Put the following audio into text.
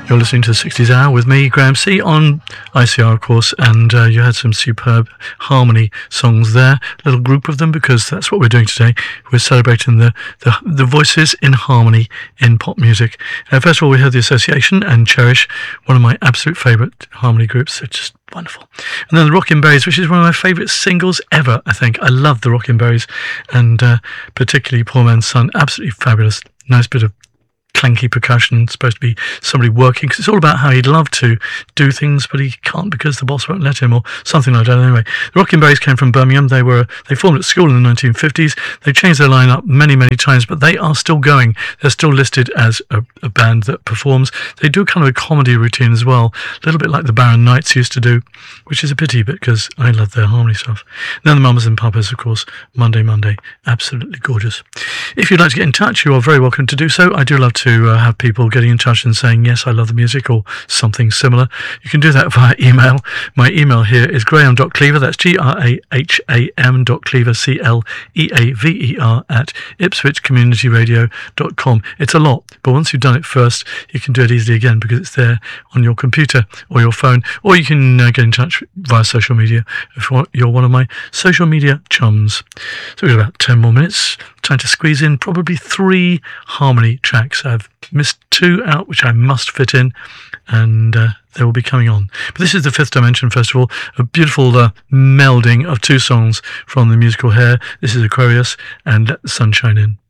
You're listening to the 60s Hour with me, Graham C, on ICR, of course, and you had some superb harmony songs there, a little group of them, because that's what we're doing today. We're celebrating the voices in harmony in pop music. First of all, we heard The Association and Cherish, one of my absolute favourite harmony groups. They're just wonderful. And then the Rockin' Berries, which is one of my favourite singles ever, I think. I love the Rockin' Berries, and particularly Poor Man's Son, absolutely fabulous. Nice bit of clanky percussion, supposed to be somebody working, because it's all about how he'd love to do things but he can't because the boss won't let him, or something like that. Anyway, the Rockin' Berries came from Birmingham. They formed at school in the 1950s. They changed their lineup many times, but they are still going. They're still listed as a band that performs. They do kind of a comedy routine as well, a little bit like the Barron Knights used to do, which is a pity because I love their harmony stuff. And then the Mamas and Papas, of course, Monday, absolutely gorgeous. If you'd like to get in touch, you are very welcome to do so. I do love to have people getting in touch and saying, yes, I love the music, or something similar. You can do that via email. My email here is graham.cleaver, that's graham.cleaver, CLEAVER, at ipswichcommunityradio.com. It's a lot, but once you've done it first, you can do it easily again because it's there on your computer or your phone, or you can get in touch via social media if you're one of my social media chums. So we've got about 10 more minutes. Trying to squeeze in probably 3 harmony tracks. I've missed 2 out, which I must fit in, and they will be coming on. But this is the Fifth Dimension Festival, a beautiful melding of 2 songs from the musical Hair. This is Aquarius and Let the Sun Shine In.